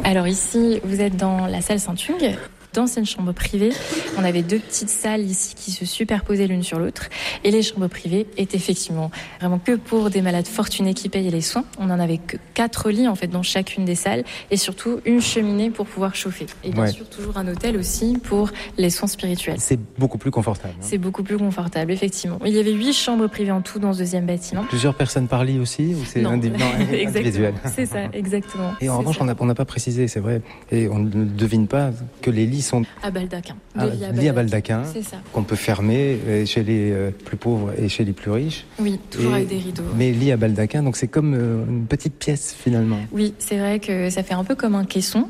Alors ici, vous êtes dans la salle Saint-Hugues. D'anciennes chambres privées. On avait 2 petites salles ici qui se superposaient l'une sur l'autre. Et les chambres privées étaient effectivement vraiment que pour des malades fortunés qui payaient les soins. On n'en avait que 4 lits en fait dans chacune des salles et surtout une cheminée pour pouvoir chauffer. Et bien sûr toujours un hôtel aussi pour les soins spirituels. C'est beaucoup plus confortable. C'est beaucoup plus confortable, effectivement. Il y avait 8 chambres privées en tout dans ce deuxième bâtiment. Plusieurs personnes par lit aussi ou c'est individuel? C'est ça, exactement. Et en revanche, on n'a pas précisé, c'est vrai, et on ne devine pas que les lits sont à baldaquin. Lits à baldaquin, c'est ça. Qu'on peut fermer chez les plus pauvres et chez les plus riches. Oui, toujours avec des rideaux. Mais lits à baldaquin, donc c'est comme une petite pièce finalement. Oui, c'est vrai que ça fait un peu comme un caisson.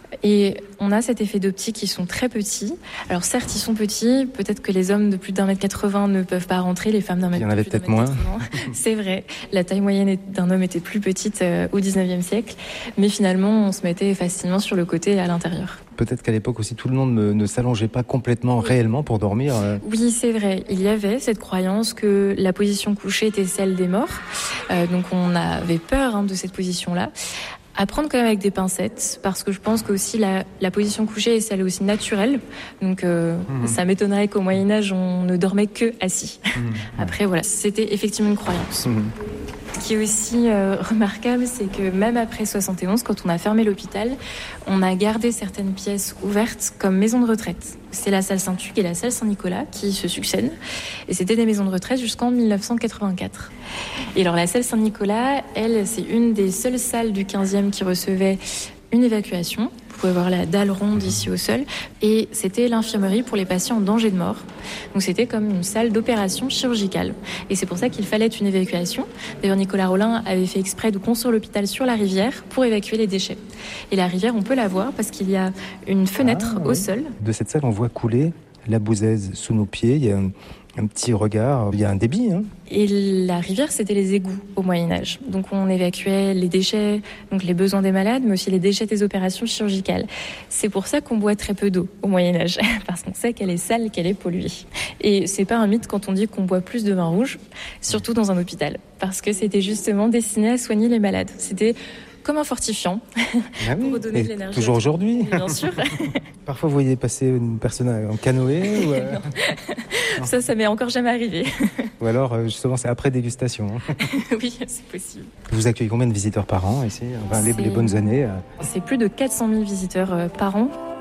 Et on a cet effet d'optique qui sont très petits. Alors certes, ils sont petits. Peut-être que les hommes de plus d'1m80 ne peuvent pas rentrer. Les femmes d'un mètre. Il y en avait peut-être moins. C'est vrai. La taille moyenne d'un homme était plus petite au 19e siècle. Mais finalement, on se mettait facilement sur le côté et à l'intérieur. Peut-être qu'à l'époque aussi, tout le monde ne s'allongeait pas complètement réellement pour dormir. Oui, c'est vrai. Il y avait cette croyance que la position couchée était celle des morts. Donc on avait peur de cette position-là. À prendre quand même avec des pincettes, parce que je pense que aussi la position couchée est celle aussi naturelle. Donc ça m'étonnerait qu'au Moyen-Âge, on ne dormait que assis. Après, voilà, c'était effectivement une croyance. Ce qui est aussi remarquable, c'est que même après 71, quand on a fermé l'hôpital, on a gardé certaines pièces ouvertes comme maisons de retraite. C'est la salle Saint-Hugues et la salle Saint-Nicolas qui se succèdent. Et c'était des maisons de retraite jusqu'en 1984. Et alors la salle Saint-Nicolas, elle, c'est une des seules salles du 15e qui recevait une évacuation. Vous pouvez voir la dalle ronde ici au sol. Et c'était l'infirmerie pour les patients en danger de mort. Donc c'était comme une salle d'opération chirurgicale. Et c'est pour ça qu'il fallait une évacuation. D'ailleurs, Nicolas Rolin avait fait exprès de construire l'hôpital sur la rivière pour évacuer les déchets. Et la rivière, on peut la voir parce qu'il y a une fenêtre au sol. De cette salle, on voit couler la Bouzaise sous nos pieds. Il y a un petit regard, il y a un débit. Et la rivière, c'était les égouts au Moyen-Âge. Donc on évacuait les déchets, donc les besoins des malades, mais aussi les déchets des opérations chirurgicales. C'est pour ça qu'on boit très peu d'eau au Moyen-Âge, parce qu'on sait qu'elle est sale, qu'elle est polluée. Et c'est pas un mythe quand on dit qu'on boit plus de vin rouge, surtout dans un hôpital, parce que c'était justement destiné à soigner les malades. C'était comme un fortifiant pour redonner de l'énergie. Toujours aujourd'hui. Bien sûr. Parfois, vous voyez passer une personne en canoë Non. Ça m'est encore jamais arrivé. Ou alors, justement, c'est après dégustation. Oui, c'est possible. Vous accueillez combien de visiteurs par an ici? Les bonnes années C'est plus de 400 000 visiteurs par an.